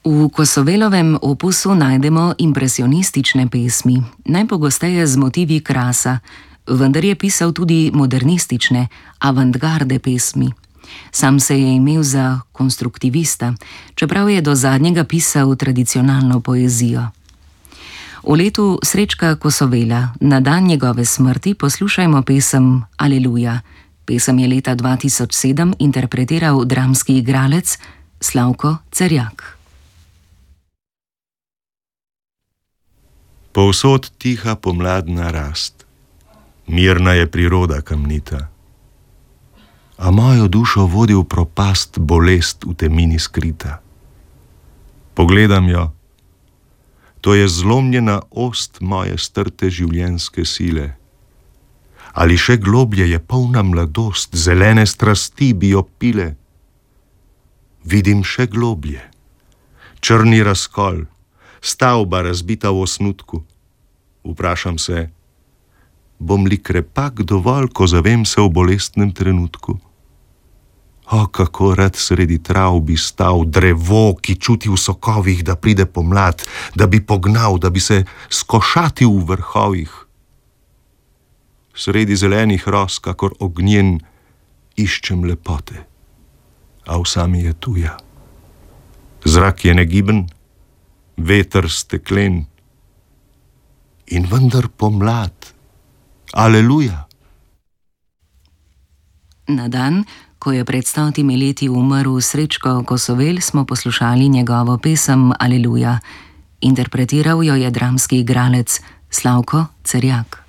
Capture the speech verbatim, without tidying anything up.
V Kosovelovem opusu najdemo impresionistične pesmi, najpogosteje z motivi krasa, vendar je pisal tudi modernistične, avantgarde pesmi. Sam se je imel za konstruktivista, čeprav je do zadnjega pisal tradicionalno poezijo. V letu Srečka Kosovela, na dan njegove smrti, poslušajmo pesem Aleluja. Pesem je leta dva tisoč sedem interpretiral dramski igralec Slavko Cerjak. Povsod tiha pomladna rast, mirna je priroda kamnita, a mojo dušo vodi v propast bolest v temini skrita. Pogledam jo, to je zlomljena ost moje strte življenjske sile. Ali še globlje je polna mladost, zelene strasti bi jo pile. Vidim še globlje, črni razkol, stavba razbita v osnutku. Vprašam se, bom li krepak dovolj, ko zavem se v bolestnem trenutku? O, kako rad sredi trav bi stal drevo, ki čuti v sokovih, da pride pomlad, da bi pognal, da bi se skošatil v vrhovih. Sredi zelenih roz, kakor ognjen, iščem lepote, a vsa mi je tuja. Zrak je negiben, veter steklen in vendar pomlad. Aleluja! Na dan, ko je pred stotimi leti umrl Srečko Kosovel, smo poslušali njegovo pesem Aleluja. Interpretiral jo je dramski igralec Slavko Cerjak.